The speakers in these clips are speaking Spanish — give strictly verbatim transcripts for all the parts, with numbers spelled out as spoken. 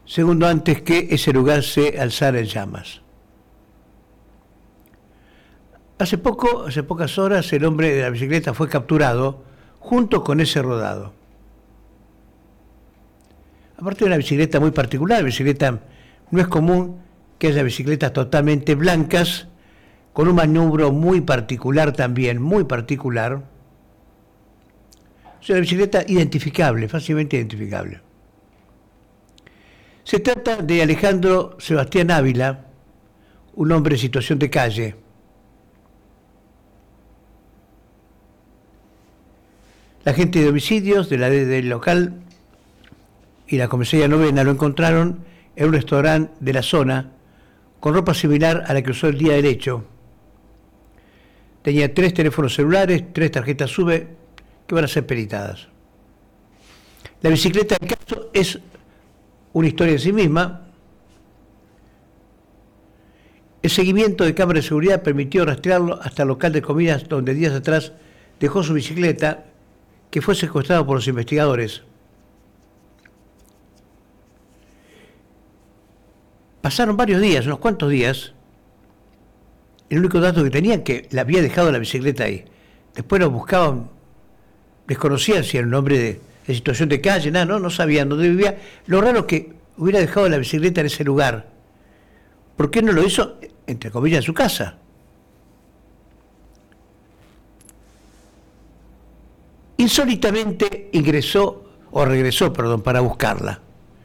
segundo antes que ese lugar se alzara en llamas. Hace poco, hace pocas horas, el hombre de la bicicleta fue capturado junto con ese rodado. Aparte de una bicicleta muy particular, la bicicleta no es común que haya bicicletas totalmente blancas, con un maniobro muy particular también, muy particular. Es una bicicleta identificable, fácilmente identificable. Se trata de Alejandro Sebastián Ávila, un hombre en situación de calle. La agente de homicidios de la D D local y la comisaría novena lo encontraron en un restaurante de la zona con ropa similar a la que usó el día del hecho. Tenía tres teléfonos celulares, tres tarjetas SUBE que van a ser peritadas. La bicicleta del caso es una historia en sí misma. El seguimiento de cámaras de seguridad permitió rastrearlo hasta el local de comidas donde días atrás dejó su bicicleta, que fue secuestrado por los investigadores. Pasaron varios días, unos cuantos días. El único dato que tenían que le había dejado la bicicleta ahí. Después lo buscaban, desconocían si era un hombre de, de situación de calle, nada, no, no sabían dónde vivía. Lo raro es que hubiera dejado la bicicleta en ese lugar. ¿Por qué no lo hizo, entre comillas, en su casa? Insólitamente ingresó, o regresó, perdón, para buscarla.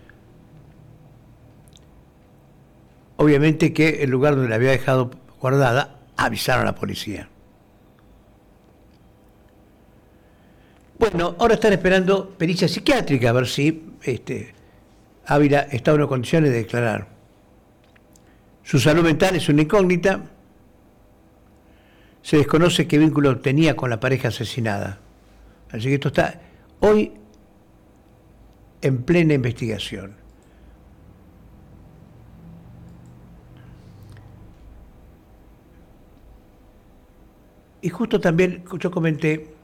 Obviamente que el lugar donde la había dejado guardada, avisaron a la policía. Bueno, ahora están esperando pericia psiquiátrica a ver si este, Ávila está en unas condiciones de declarar. Su salud mental es una incógnita. Se desconoce qué vínculo tenía con la pareja asesinada. Así que esto está hoy en plena investigación. Y justo también yo comenté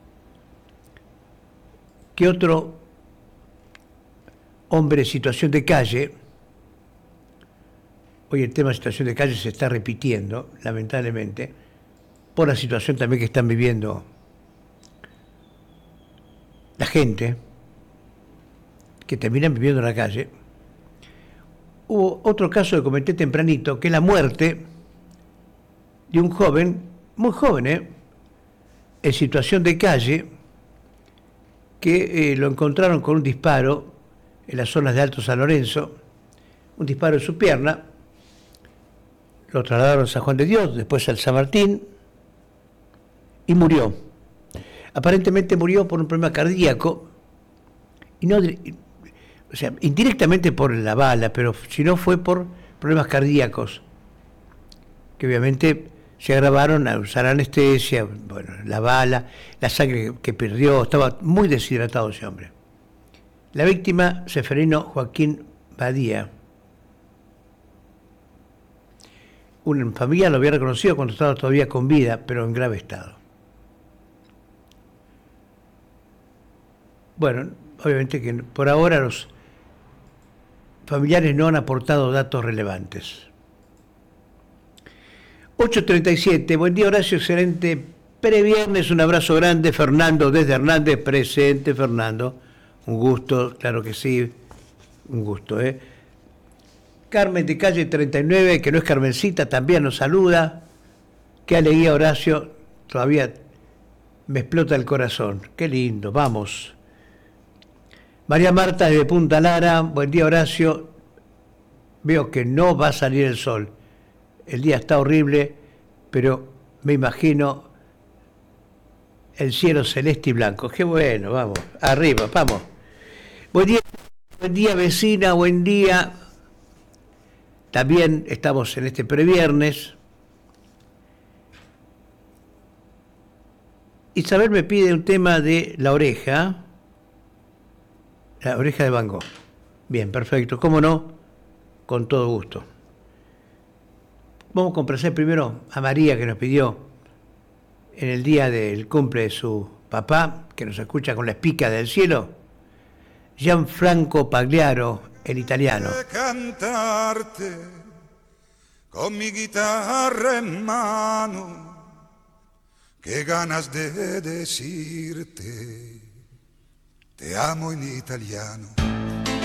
que otro hombre en situación de calle, hoy el tema de situación de calle se está repitiendo, lamentablemente, por la situación también que están viviendo la gente, que terminan viviendo en la calle. Hubo otro caso que comenté tempranito, que es la muerte de un joven, muy joven, ¿eh? en situación de calle, que eh, lo encontraron con un disparo en las zonas de Alto San Lorenzo, un disparo en su pierna, lo trasladaron a San Juan de Dios, después al San Martín, y murió. Aparentemente murió por un problema cardíaco, y no, o sea, indirectamente por la bala, pero si no fue por problemas cardíacos, que obviamente se agravaron al usar anestesia, bueno, la bala, la sangre que perdió, estaba muy deshidratado ese hombre. La víctima, Seferino Joaquín Badía. Una familia lo había reconocido cuando estaba todavía con vida, pero en grave estado. Bueno, obviamente que por ahora los familiares no han aportado datos relevantes. ocho treinta y siete, buen día Horacio, excelente previernes, un abrazo grande, Fernando desde Hernández, presente Fernando, un gusto, claro que sí, un gusto, ¿eh? Carmen de calle treinta y nueve, que no es Carmencita, también nos saluda, qué alegría Horacio, todavía me explota el corazón, qué lindo, vamos. María Marta desde Punta Lara, buen día Horacio, veo que no va a salir el sol. El día está horrible, pero me imagino el cielo celeste y blanco. Qué bueno, vamos, arriba, vamos. Buen día, buen día vecina, buen día. También estamos en este previernes. Isabel me pide un tema de La Oreja. La Oreja de Van Gogh. Bien, perfecto. ¿Cómo no? Con todo gusto. Vamos a complacer primero a María, que nos pidió en el día del cumple de su papá, que nos escucha con la espica del cielo, Gianfranco Pagliaro en italiano. De cantarte con mi guitarra en mano, qué ganas de decirte te amo en italiano.